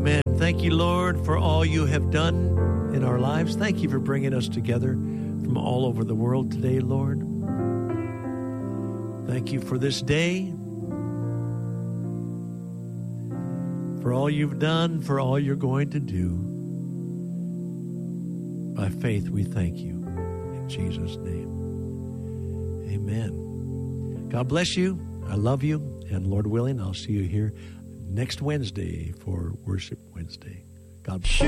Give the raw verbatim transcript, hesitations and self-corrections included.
Amen. Thank you, Lord, for all you have done in our lives. Thank you for bringing us together from all over the world today, Lord. Thank you for this day, for all you've done, for all you're going to do. By faith, we thank you. In Jesus' name, amen. God bless you. I love you. And Lord willing, I'll see you here next Wednesday for Worship Wednesday. God bless you.